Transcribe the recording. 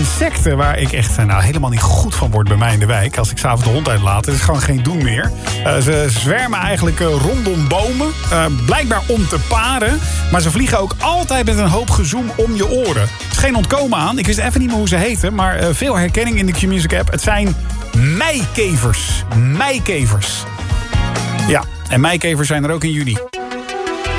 insecten waar ik echt helemaal niet goed van word bij mij in de wijk. Als ik s'avonds de hond uitlaat, het is gewoon geen doen meer. Ze zwermen eigenlijk rondom bomen. Blijkbaar om te paren. Maar ze vliegen ook altijd met een hoop gezoem om je oren. Er is geen ontkomen aan. Ik wist even niet meer hoe ze heten. Maar veel herkenning in de Q-Music app. Het zijn meikevers. Meikevers. Ja, en meikevers zijn er ook in juni.